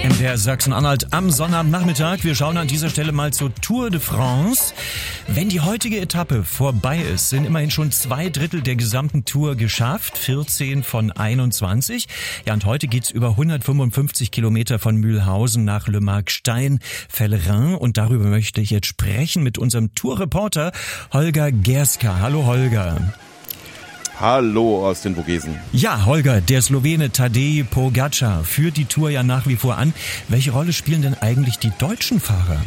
MDR Sachsen-Anhalt am Sonnabendnachmittag. Wir schauen an dieser Stelle mal zur Tour de France. Wenn die heutige Etappe vorbei ist, sind immerhin schon 2/3 der gesamten Tour geschafft, 14 von 21. Ja, und heute geht's über 155 Kilometer von Mühlhausen nach Le Markstein-Fellerin. Und darüber möchte ich jetzt sprechen mit unserem Tourreporter Holger Gerska. Hallo Holger. Hallo aus den Vogesen. Ja, Holger, der Slowene Tadej Pogačar führt die Tour ja nach wie vor an. Welche Rolle spielen denn eigentlich die deutschen Fahrer?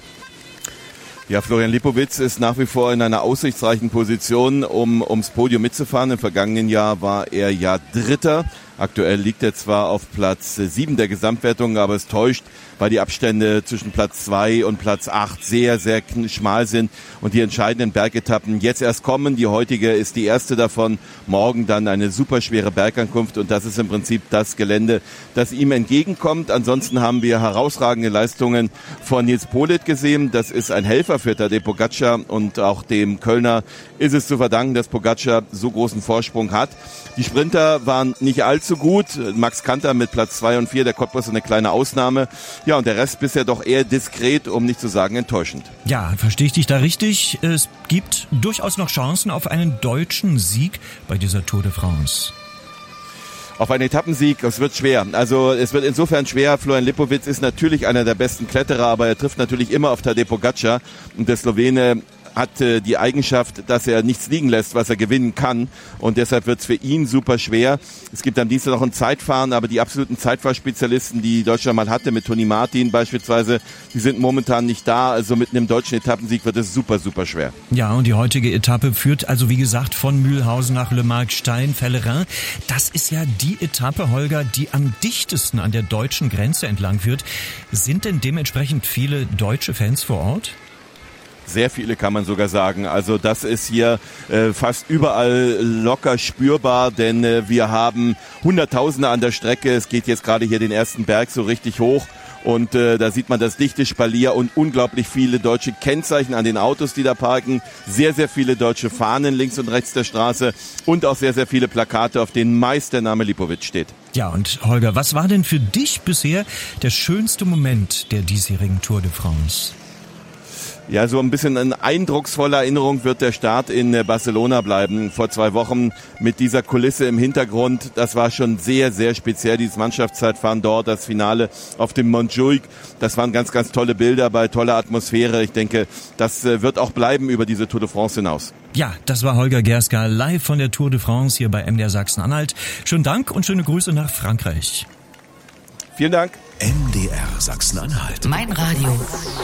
Ja, Florian Lipowitz ist nach wie vor in einer aussichtsreichen Position, ums Podium mitzufahren. Im vergangenen Jahr war er ja Dritter. Aktuell liegt er zwar auf Platz 7 der Gesamtwertung, aber es täuscht, weil die Abstände zwischen Platz 2 und Platz 8 sehr, sehr schmal sind und die entscheidenden Bergetappen jetzt erst kommen. Die heutige ist die erste davon. Morgen dann eine super schwere Bergankunft und das ist im Prinzip das Gelände, das ihm entgegenkommt. Ansonsten haben wir herausragende Leistungen von Nils Politt gesehen. Das ist ein Helfer für Tadej Pogačar und auch dem Kölner ist es zu verdanken, dass Pogačar so großen Vorsprung hat. Die Sprinter waren nicht allzu gut. Max Kanter mit Platz 2 und 4, der Cottbus eine kleine Ausnahme. Ja, und der Rest bisher doch eher diskret, um nicht zu sagen enttäuschend. Ja, verstehe ich dich da richtig? Es gibt durchaus noch Chancen auf einen deutschen Sieg bei dieser Tour de France. Auf einen Etappensieg, es wird schwer. Also es wird insofern schwer. Florian Lipowitz ist natürlich einer der besten Kletterer, aber er trifft natürlich immer auf Tadej Pogačar. Und der Slowene hat die Eigenschaft, dass er nichts liegen lässt, was er gewinnen kann. Und deshalb wird es für ihn super schwer. Es gibt am Dienstag noch ein Zeitfahren, aber die absoluten Zeitfahrspezialisten, die Deutschland mal hatte, mit Toni Martin beispielsweise, die sind momentan nicht da. Also mit einem deutschen Etappensieg wird es super, super schwer. Ja, und die heutige Etappe führt also, wie gesagt, von Mühlhausen nach Le Markstein-Fellerin. Das ist ja die Etappe, Holger, die am dichtesten an der deutschen Grenze entlang führt. Sind denn dementsprechend viele deutsche Fans vor Ort? Sehr viele kann man sogar sagen. Also das ist hier fast überall locker spürbar, denn wir haben Hunderttausende an der Strecke. Es geht jetzt gerade hier den ersten Berg so richtig hoch. Und da sieht man das dichte Spalier und unglaublich viele deutsche Kennzeichen an den Autos, die da parken. Sehr, sehr viele deutsche Fahnen links und rechts der Straße und auch sehr, sehr viele Plakate, auf denen meist der Name Lipowitz steht. Ja, und Holger, was war denn für dich bisher der schönste Moment der diesjährigen Tour de France? Ja, so ein bisschen in eindrucksvoller Erinnerung wird der Start in Barcelona bleiben. Vor 2 Wochen mit dieser Kulisse im Hintergrund. Das war schon sehr, sehr speziell, dieses Mannschaftszeitfahren dort, das Finale auf dem Montjuic. Das waren ganz, ganz tolle Bilder bei toller Atmosphäre. Ich denke, das wird auch bleiben über diese Tour de France hinaus. Ja, das war Holger Gerska live von der Tour de France hier bei MDR Sachsen-Anhalt. Schönen Dank und schöne Grüße nach Frankreich. Vielen Dank. MDR Sachsen-Anhalt. Mein Radio.